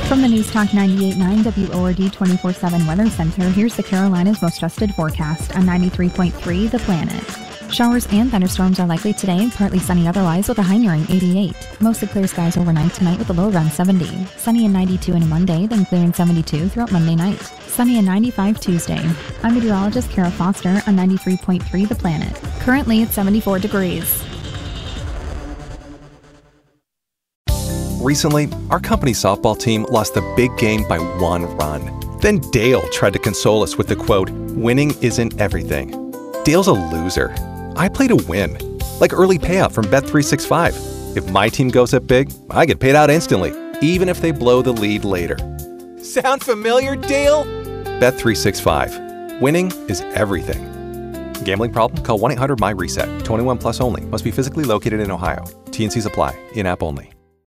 From the News Talk 98.9 WORD 24/7 Weather Center, here's the Carolinas' most trusted forecast on 93.3 The Planet. Showers and thunderstorms are likely today, partly sunny otherwise with a high nearing 88. Mostly clear skies overnight tonight with a low around 70. Sunny and 92 in Monday, then clear and 72 throughout Monday night. Sunny and 95 Tuesday. I'm meteorologist Kara Foster on 93.3 The Planet. Currently it's 74 degrees. Recently, our company's softball team lost the big game by 1 run. Then Dale tried to console us with the quote, "Winning isn't everything." Dale's a loser. I play to win, like early payout from Bet365. If my team goes up big, I get paid out instantly, even if they blow the lead later. Sound familiar, Dale? Bet365. Winning is everything. Gambling problem? Call 1-800-MY-RESET. 21 plus only. Must be physically located in Ohio. T&Cs apply. In-app only.